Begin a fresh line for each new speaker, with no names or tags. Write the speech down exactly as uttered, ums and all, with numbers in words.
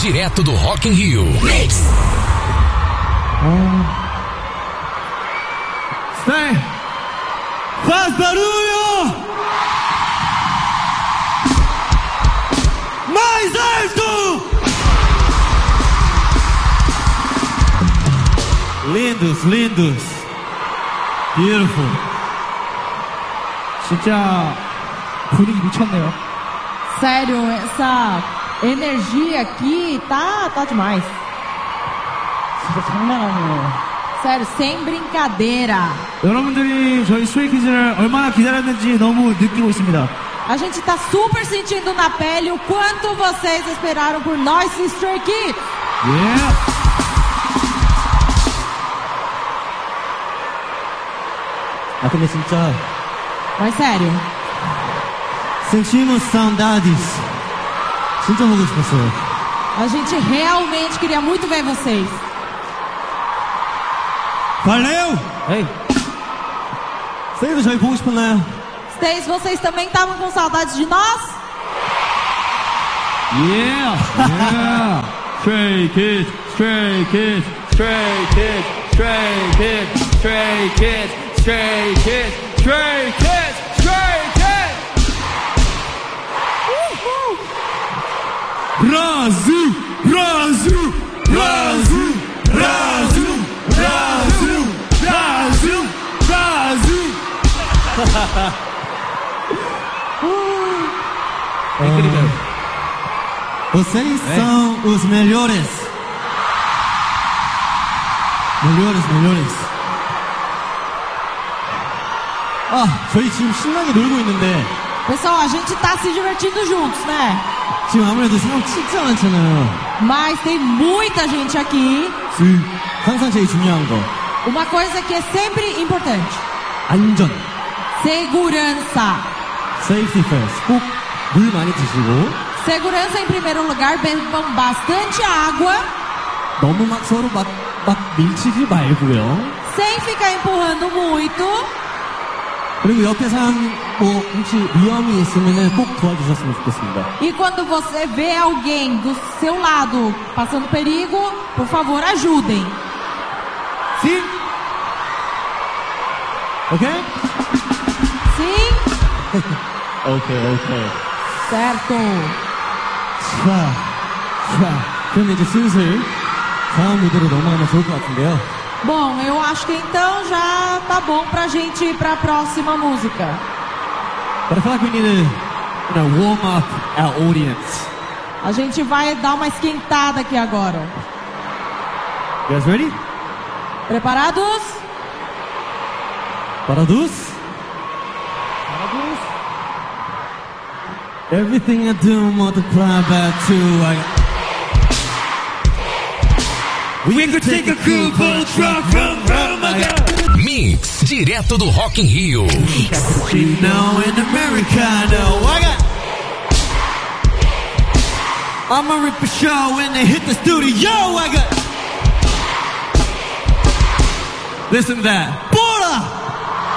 direto do Rock in Rio. Mix.
Stay. Faz barulho! Mais alto! Lindos, lindos. Beautiful.
진짜 분위기 미쳤네요.
Sério, essa energia aqui tá, tá demais.
진짜 장난 아니에요.
Sério, sem brincadeira.
여러분들이 저희 스트레이키즈를 얼마나 기다렸는지 너무 느끼고 있습니다.
A gente tá super sentindo na pele o quanto vocês esperaram por nós, Stray Kids.
Yeah.
아 근데 진짜
Mas sério,
sentimos saudades. 진짜 보고 싶었어요.
a gente realmente queria muito ver vocês.
Valeu! Ei. Vocês 저희 보고 싶었나요?
Stays, vocês também estavam com saudades de nós?
Yeah. Yeah. Stray Kids, Stray Kids, Stray Kids, Stray Kids, Stray Kids, Stray Kids, Stray Kids, Stray Kids.
Brasil! Brasil! Brasil! Brasil! Brasil! Brasil! Brasil!
É incrível.
Vocês são os melhores. Melhores, melhores. 아, 저희 지금 신나게 놀고 있는데
Pessoal, a gente tá se divertindo juntos, né?
지금 아무래도 사람 진짜 많잖아요.
Mas tem muita gente aqui.
그 항상 제일 중요한 거
Uma coisa que é sempre importante:
안전.
segurança.
Safety first. 꼭 물 많이 드시고
Segurança em primeiro lugar, bebam bastante água,
너무 막 서로 막, 막 밀치지 말고요.
sem ficar empurrando muito.
그리고 옆에 사람 뭐 혹시 위험이 있으면 꼭 도와주셨으면 좋겠습니다.
E quando você vê alguém do seu lado passando perigo, por favor, ajudem.
Sim? Ok?
Sim?
Ok, ok.
Certo.
자, 자, 그럼 이제 슬슬 다음 무대로 넘어가면 좋을 것 같은데요.
Bom, eu acho que então já tá bom pra gente ir pra próxima música.
But I feel like we need to, you know, warm up our audience.
A gente vai dar uma esquentada aqui agora.
You guys ready?
Preparados?
Parados? Everything I do multiply by two. I... We could take a cool boat truck from Roma.
Mix, direto do Rock in Rio.
Cappuccino in Americano. I got. I'ma rip a show when they hit the studio. I got. Listen to that.